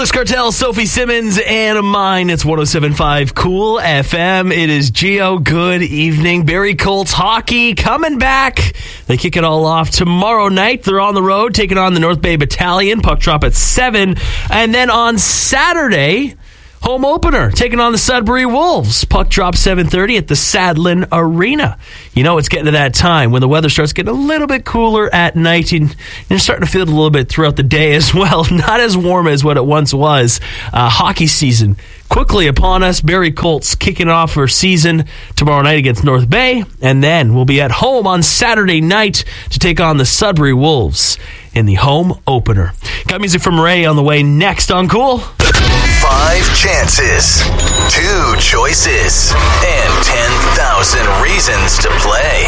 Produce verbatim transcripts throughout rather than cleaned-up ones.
Felix Cartel, Sophie Simmons, and mine. It's one oh seven point five Cool F M. It is Gio. Good evening. Barrie Colts hockey coming back. They kick it all off tomorrow night. They're on the road taking on the North Bay Battalion. Puck drop at seven. And then on Saturday, home opener, taking on the Sudbury Wolves. Puck drop seven thirty at the Sadlin Arena. You know, it's getting to that time when the weather starts getting a little bit cooler at night. And you're starting to feel it a little bit throughout the day as well. Not as warm as what it once was. Uh, hockey season quickly upon us. Barrie Colts kicking off her season tomorrow night against North Bay. And then we'll be at home on Saturday night to take on the Sudbury Wolves in the home opener. Got music from Ray on the way next on Cool. Five chances, two choices, and ten thousand reasons to play.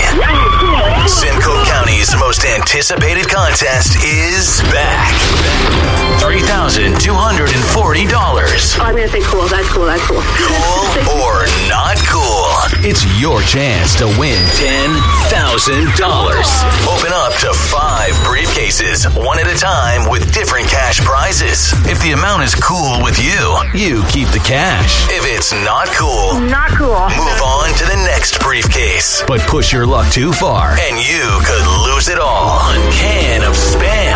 Simcoe County's most anticipated contest is back. three thousand two hundred forty dollars. Oh, I'm going to say cool. That's cool. That's cool. Cool or not cool? It's your chance to win ten thousand dollars. Open up to five briefcases, one at a time, with different cash prizes. If the amount is cool with you, you keep the cash. If it's not cool, Not cool. move on to the next briefcase. But push your luck too far, and you could lose it all. A can of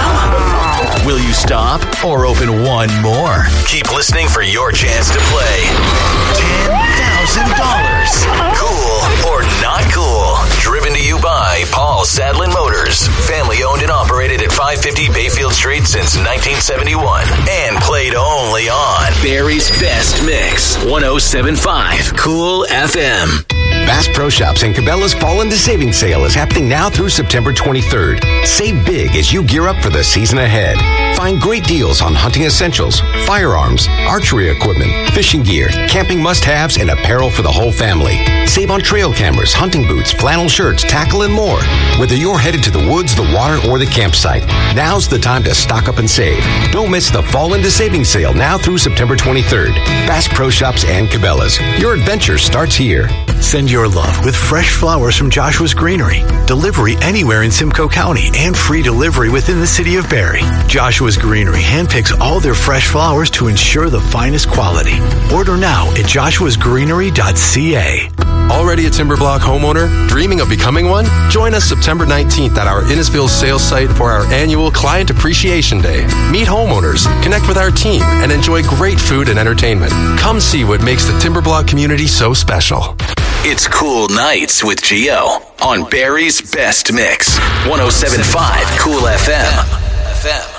Spam. Will you stop or open one more? Keep listening for your chance to play ten thousand dollars. Cool or not cool? Driven to you by Paul Sadlin Motors. Family owned and operated at five fifty Bayfield Street since nineteen seventy-one. And played only on Barrie's Best Mix. one oh seven point five Cool F M. Bass Pro Shops and Cabela's Fall into Savings Sale is happening now through September twenty-third. Save big as you gear up for the season ahead. Find great deals on hunting essentials, firearms, archery equipment, fishing gear, camping must-haves, and apparel for the whole family. Save on trail cameras, hunting boots, flannel shirts, tackle, and more. Whether you're headed to the woods, the water, or the campsite, now's the time to stock up and save. Don't miss the Fall into Savings Sale now through September twenty-third. Bass Pro Shops and Cabela's. Your adventure starts here. Send your love with fresh flowers from Joshua's Greenery. Delivery anywhere in Simcoe County and free delivery within the city of Barrie. Joshua's Greenery handpicks all their fresh flowers to ensure the finest quality. Order now at joshuas greenery dot c a. Already a Timberblock homeowner? Dreaming of becoming one? Join us September nineteenth at our Innisfil sales site for our annual Client Appreciation Day. Meet homeowners, connect with our team, and enjoy great food and entertainment. Come see what makes the Timberblock community so special. It's Cool Nights with Gio on Barrie's Best Mix. one oh seven point five Cool F M. F M.